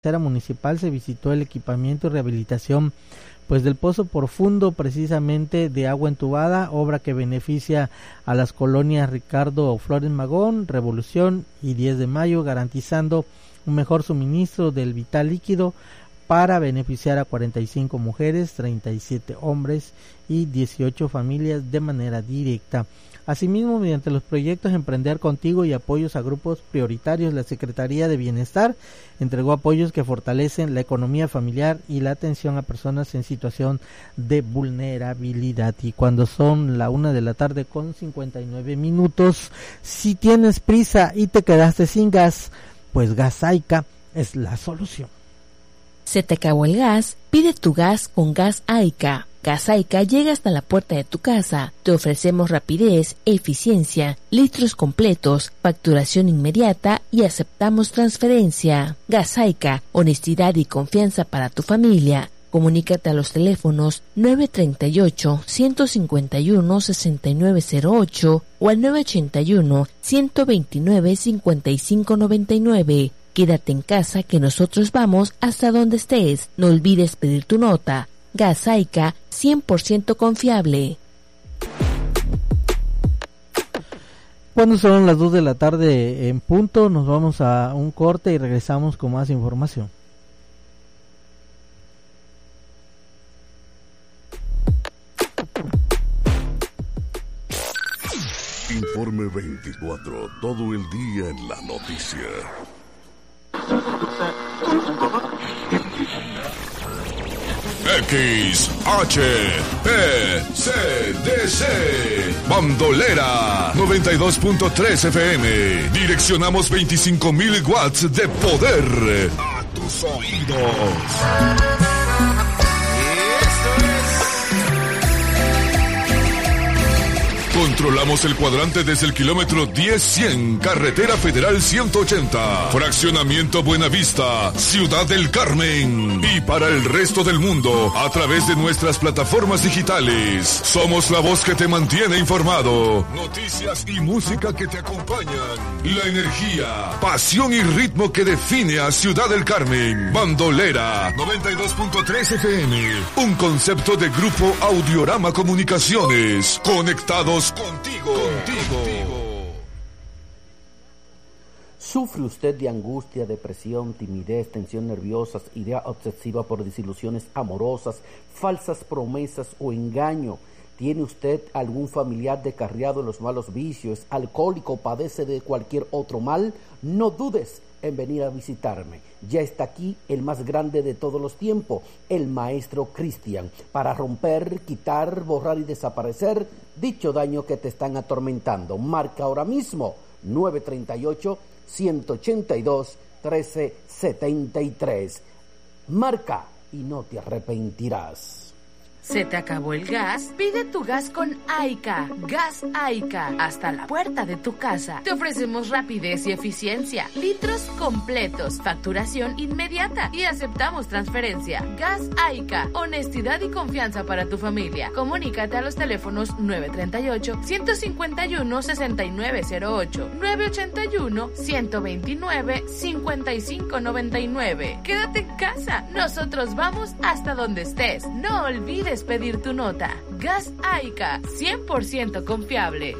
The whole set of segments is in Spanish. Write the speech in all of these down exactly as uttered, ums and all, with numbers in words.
municipal se visitó el equipamiento y rehabilitación pues del pozo profundo precisamente de agua entubada, obra que beneficia a las colonias Ricardo Flores Magón, Revolución y diez de mayo, garantizando un mejor suministro del vital líquido para beneficiar a cuarenta y cinco mujeres, treinta y siete hombres y dieciocho familias de manera directa. Asimismo, mediante los proyectos Emprender Contigo y apoyos a grupos prioritarios, la Secretaría de Bienestar entregó apoyos que fortalecen la economía familiar y la atención a personas en situación de vulnerabilidad. Y cuando son la una de la tarde con cincuenta y nueve minutos, si tienes prisa y te quedaste sin gas, pues Gasaica es la solución. ¿Se te acabó el gas? Pide tu gas con Gas Aica. Gas Aica llega hasta la puerta de tu casa. Te ofrecemos rapidez, eficiencia, litros completos, facturación inmediata y aceptamos transferencia. Gas Aica, honestidad y confianza para tu familia. Comunícate a los teléfonos nueve treinta y ocho, ciento cincuenta y uno, sesenta y nueve cero ocho o al nueve ochenta y uno, ciento veintinueve, cincuenta y cinco noventa y nueve. Quédate en casa que nosotros vamos hasta donde estés. No olvides pedir tu nota. Gas Aica, cien por ciento confiable. Cuando son las dos de la tarde en punto, nos vamos a un corte y regresamos con más información. Informe veinticuatro, todo el día en la noticia. X H P C D C Bandolera noventa y dos punto tres F M. Direccionamos veinticinco mil watts de poder a tus oídos. Controlamos el cuadrante desde el kilómetro diez cien, Carretera Federal ciento ochenta, Fraccionamiento Buenavista, Ciudad del Carmen. Y para el resto del mundo, a través de nuestras plataformas digitales. Somos la voz que te mantiene informado. Noticias y música que te acompañan. La energía, pasión y ritmo que define a Ciudad del Carmen. Bandolera noventa y dos punto tres F M. Un concepto de Grupo Audiorama Comunicaciones. Conectados Contigo, contigo. ¿Sufre usted de angustia, depresión, timidez, tensión nerviosa, idea obsesiva por desilusiones amorosas, falsas promesas o engaño? ¿Tiene usted algún familiar descarriado en los malos vicios, alcohólico, padece de cualquier otro mal? No dudes en venir a visitarme. Ya está aquí el más grande de todos los tiempos, el Maestro Cristian, para romper, quitar, borrar y desaparecer dicho daño que te están atormentando. Marca ahora mismo nueve treinta y ocho, ciento ochenta y dos, trece setenta y tres. Marca y no te arrepentirás. ¿Se te acabó el gas? Pide tu gas con Aica. Gas Aica, hasta la puerta de tu casa. Te ofrecemos rapidez y eficiencia, litros completos, facturación inmediata y aceptamos transferencia. Gas Aica, honestidad y confianza para tu familia. Comunícate a los teléfonos nueve treinta y ocho, ciento cincuenta y uno, sesenta y nueve cero ocho, nueve ochenta y uno, ciento veintinueve, cincuenta y cinco noventa y nueve. Quédate en casa, nosotros vamos hasta donde estés. No olvides pedir tu nota. Gas Aica, cien por ciento confiable.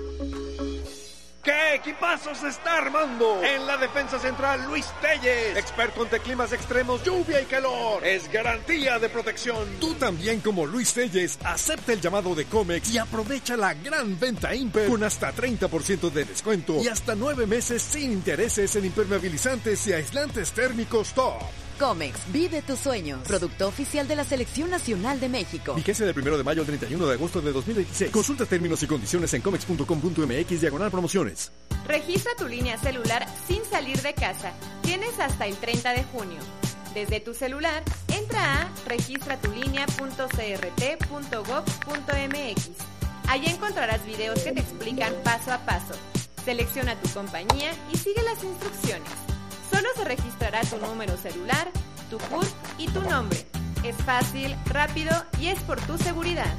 ¿Qué equipazo se está armando? En la defensa central, Luis Telles, experto ante climas extremos, lluvia y calor. Es garantía de protección. Tú también, como Luis Telles, acepta el llamado de Comex y aprovecha la gran venta Imper con hasta treinta por ciento de descuento y hasta nueve meses sin intereses en impermeabilizantes y aislantes térmicos top. Comex, vive tus sueños. Producto oficial de la Selección Nacional de México. Vigencia del primero de mayo al treinta y uno de agosto de dos mil veintiséis. Consulta términos y condiciones en comex punto com punto m x diagonal promociones. Registra tu línea celular sin salir de casa. Tienes hasta el treinta de junio. Desde tu celular, entra a registra tu línea punto c r t punto gov punto m x. Allí encontrarás videos que te explican paso a paso. Selecciona tu compañía y sigue las instrucciones. Solo se registrará tu número celular, tu C U R y tu nombre. Es fácil, rápido y es por tu seguridad.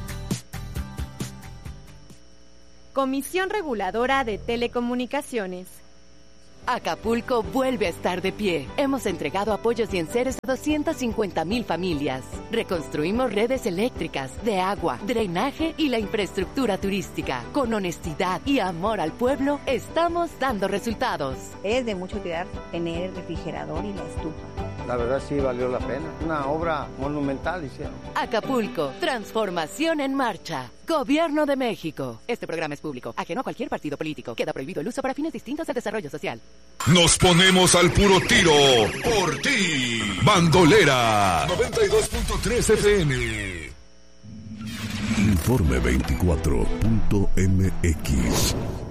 Comisión Reguladora de Telecomunicaciones. Acapulco vuelve a estar de pie. Hemos entregado apoyos y enseres a doscientas cincuenta mil familias. Reconstruimos redes eléctricas, de agua, drenaje y la infraestructura turística. Con honestidad y amor al pueblo, estamos dando resultados. Es de mucha utilidad tener el refrigerador y la estufa. La verdad sí valió la pena. Una obra monumental hicieron. Acapulco, transformación en marcha. Gobierno de México. Este programa es público, ajeno a cualquier partido político. Queda prohibido el uso para fines distintos al desarrollo social. Nos ponemos al puro tiro por ti. Bandolera noventa y dos punto tres F M. Informe veinticuatro punto M X.